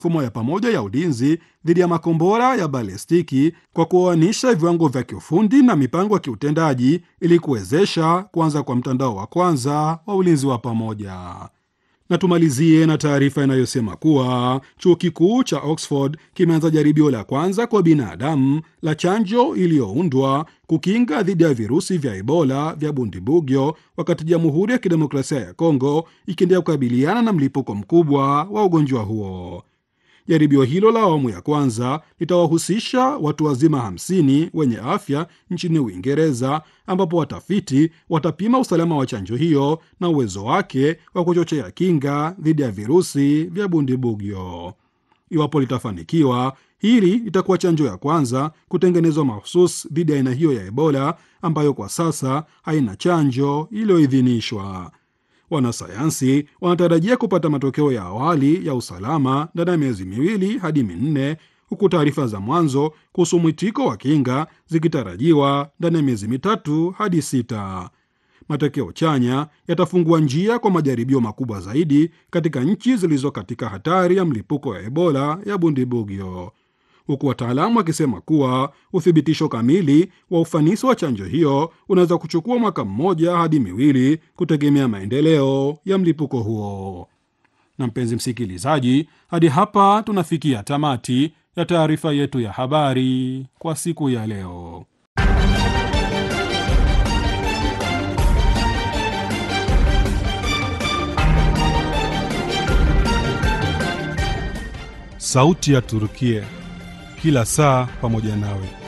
mifumo ya pamoja ya ulinzi dhidi ya makombora ya balistiki kwa kuoanisha viwango vya kiufundi na mipango ya kiutendaji ili kuwezesha kuanza kwa mtandao wa kwanza wa ulinzi wa pamoja. Na tumalizie na taarifa inayosema kuwa chuo kikuu cha Oxford kimeanza jaribio la kwanza kwa binadamu la chanjo iliyoundwa kukinga dhidi ya virusi vya Ebola vya Bundibugyo, wakati Jamhuri ya Kidemokrasia ya Kongo ikiendelea kukabiliana na mlipuko mkubwa wa ugonjwa huo. Jaribio hilo la awamu ya kwanza litawahusisha watu wazima 50 wenye afya nchini Uingereza, ambapo watafiti watapima usalama wa chanjo hiyo na uwezo wake wa kuchochea kinga dhidi ya virusi vya Bundibugyo. Iwapo litafanikiwa, hili litakuwa chanjo ya kwanza kutengenezwa mahususi dhidi ya aina hiyo ya Ebola, ambayo kwa sasa haina chanjo iliyoidhinishwa. Wanasayansi wanatarajia kupata matokeo ya awali ya usalama ndani ya miezi 2 hadi 4, huku taarifa za mwanzo kuhusu mwitiko wa kinga zikitarajiwa ndani ya miezi 3 hadi 6. Matokeo chanya yatafungua njia kwa majaribio makubwa zaidi katika nchi zilizo katika hatari ya mlipuko ya Ebola ya Bundibugyo, huku wataalamu wakisema kuwa uthibitisho kamili wa ufanisi wa chanjo hiyo unaweza kuchukua mwaka 1 hadi 2 kutegemea maendeleo ya mlipuko huo. Na mpenzi msikilizaji, hadi hapa tunafikia tamati ya taarifa yetu ya habari kwa siku ya leo. Sauti ya Turukia, kila saa pamoja nawe.